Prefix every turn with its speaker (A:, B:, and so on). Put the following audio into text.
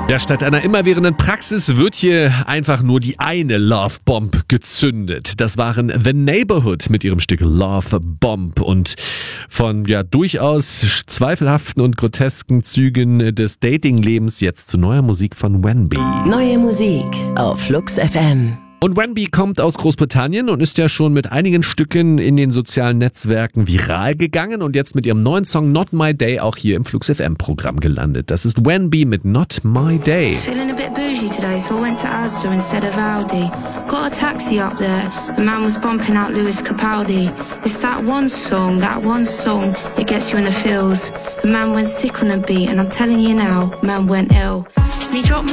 A: Ja, statt einer immerwährenden Praxis wird hier einfach nur die eine Love Bomb gezündet. Das waren The Neighborhood mit ihrem Stück Love Bomb und von durchaus zweifelhaften und grotesken Zügen des Datinglebens jetzt zu neuer Musik von Wenby.
B: Neue Musik auf Flux FM.
A: Und Wenby kommt aus Großbritannien und ist ja schon mit einigen Stücken in den sozialen Netzwerken viral gegangen und jetzt mit ihrem neuen Song Not My Day auch hier im Flux FM Programm gelandet. Das ist Wenby mit Not My Day.
C: Feeling a bit bougie today, so I went to Asda instead of Aldi. Got a taxi up there, the man was bumping out Lewis Capaldi. It's that one song, it gets you in the feels. The man went sick on the beat and I'm telling you now, man went ill. And he dropped me